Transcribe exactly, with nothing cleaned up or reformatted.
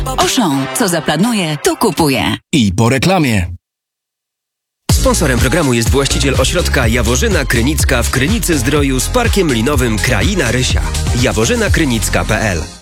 Auchan, co zaplanuje, to kupuje. I po reklamie. Sponsorem programu jest właściciel ośrodka Jaworzyna Krynicka w Krynicy Zdroju z parkiem linowym Kraina Rysia. jaworzyna krynicka kropka p l